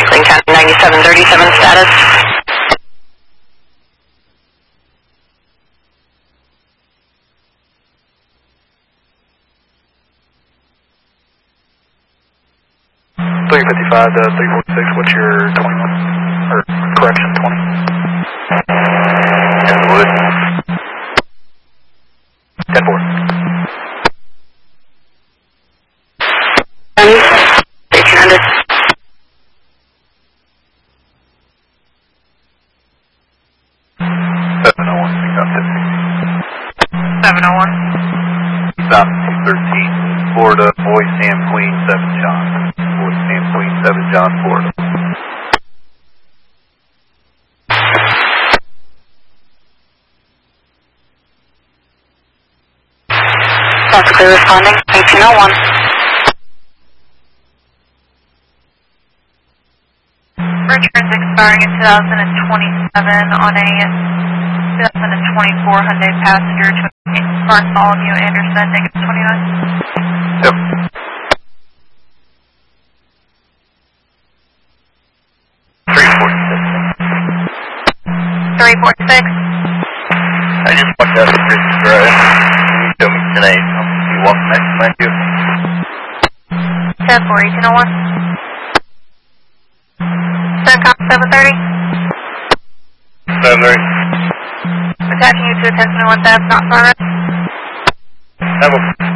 Green County 9737 status. $355 to 346, what's your 21? Or correction, 20? Kenwood. 10-4. 1300. 701, we got 50. 701. South 213, Florida, Boy Sam Queen, 7 John. Boy Sam Queen, 7 John, Florida. That's clear responding. 1801. Returns expiring in 2027 on a 2024 Hyundai Passenger to Bartholomew Anderson, -29. Yep. Three forty six. I just walked out of the Christmas drive. You showed me today. You walk next to my view. 10-4, 1801. Sencom 730. 730. Attaching you to a 1021 tab, not far. Have a